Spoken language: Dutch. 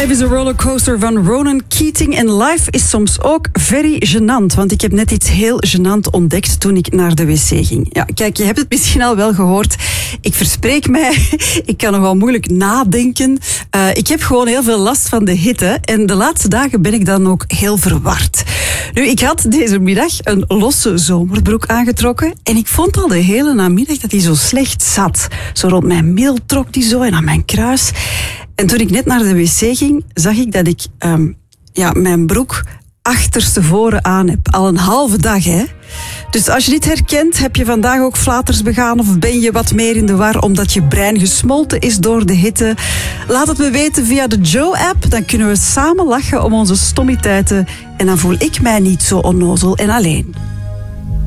Life is a rollercoaster van Ronan Keating. En life is soms ook very gênant. Want ik heb net iets heel gênant ontdekt toen ik naar de wc ging. Ja, kijk, je hebt het misschien al wel gehoord. Ik verspreek mij. Ik kan nogal moeilijk nadenken. Ik heb gewoon heel veel last van de hitte. En de laatste dagen ben ik dan ook heel verward. Nu, ik had deze middag een losse zomerbroek aangetrokken. En ik vond al de hele namiddag dat die zo slecht zat. Zo rond mijn middel trok die zo en aan mijn kruis. En toen ik net naar de wc ging, zag ik dat ik mijn broek achterstevoren aan heb. Al een halve dag, hè. Dus als je dit herkent, heb je vandaag ook flaters begaan of ben je wat meer in de war omdat je brein gesmolten is door de hitte? Laat het me weten via de Joe-app. Dan kunnen we samen lachen om onze stommiteiten en dan voel ik mij niet zo onnozel en alleen.